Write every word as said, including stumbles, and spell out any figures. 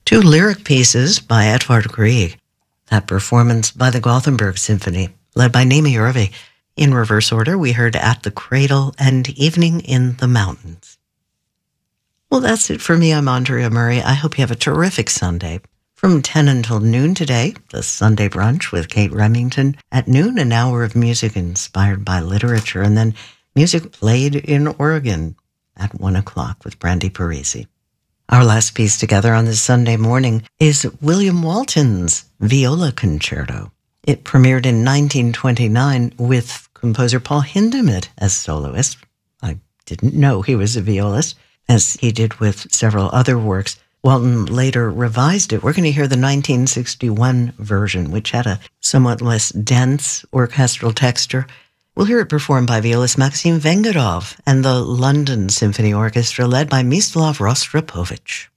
Two lyric pieces by Edvard Grieg. That performance by the Gothenburg Symphony, led by Nimi Järvi. In reverse order, we heard At the Cradle and Evening in the Mountains. Well, that's it for me. I'm Andrea Murray. I hope you have a terrific Sunday. From ten until noon today, the Sunday Brunch with Kate Remington. At noon, an hour of music inspired by literature, and then music played in Oregon at one o'clock with Brandy Parisi. Our last piece together on this Sunday morning is William Walton's Viola Concerto. It premiered in nineteen twenty-nine with composer Paul Hindemith as soloist. I didn't know he was a violist, as he did with several other works. Walton later revised it. We're going to hear the nineteen sixty-one version, which had a somewhat less dense orchestral texture. We'll hear it performed by violist Maxim Vengerov and the London Symphony Orchestra, led by Mislav Rostropovich.